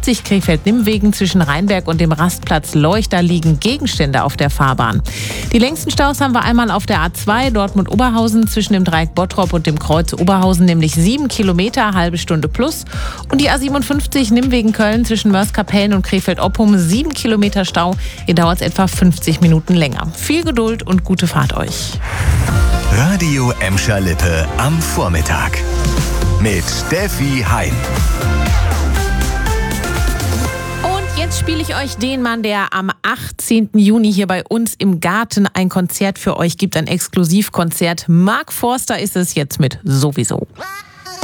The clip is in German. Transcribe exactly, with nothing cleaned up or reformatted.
fünfzig Krefeld-Nimwegen zwischen Rheinberg und dem Rastplatz Leuchter liegen Gegenstände auf der Fahrbahn. Die längsten Staus haben wir einmal auf der A zwei Dortmund-Oberhausen zwischen dem Dreieck Bottrop und dem Kreuz Oberhausen, nämlich sieben Kilometer, halbe Stunde plus. Und die A siebenundfünfzig Nimwegen-Köln zwischen Mörs-Kapellen und Krefeld-Oppum, sieben Kilometer Stau. Hier dauert es etwa fünfzig Minuten länger. Viel Geduld und gute Fahrt euch. Radio Emscher Lippe am Vormittag mit Steffi Hein. Und jetzt spiele ich euch den Mann, der am achtzehnten Juni hier bei uns im Garten ein Konzert für euch gibt, ein Exklusivkonzert. Mark Forster ist es jetzt mit Sowieso.